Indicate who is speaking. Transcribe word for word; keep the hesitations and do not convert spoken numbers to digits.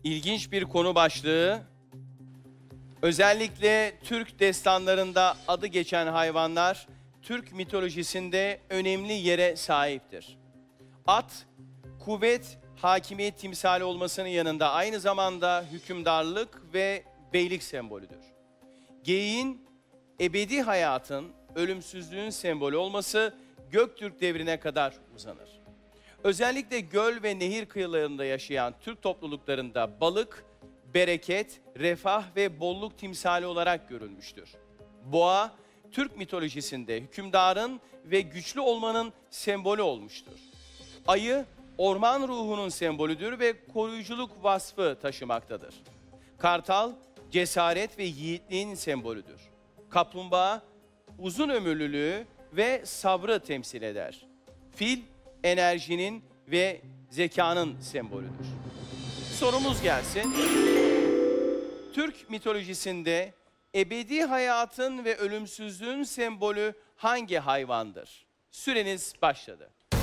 Speaker 1: İlginç bir konu başlığı. Özellikle Türk destanlarında adı geçen hayvanlar Türk mitolojisinde önemli yere sahiptir. At, kuvvet, hakimiyet timsali olmasının yanında aynı zamanda hükümdarlık ve beylik sembolüdür. Geyiğin ebedi hayatın, ölümsüzlüğün sembolü olması Göktürk devrine kadar uzanır. Özellikle göl ve nehir kıyılarında yaşayan Türk topluluklarında balık, bereket, refah ve bolluk timsali olarak görülmüştür. Boğa, Türk mitolojisinde hükümdarın ve güçlü olmanın sembolü olmuştur. Ayı, orman ruhunun sembolüdür ve koruyuculuk vasfı taşımaktadır. Kartal, cesaret ve yiğitliğin sembolüdür. Kaplumbağa, uzun ömürlülüğü ve sabrı temsil eder. Fil, enerjinin ve zekanın sembolüdür. Sorumuz gelsin. Türk mitolojisinde ebedi hayatın ve ölümsüzlüğün sembolü hangi hayvandır? Süreniz başladı.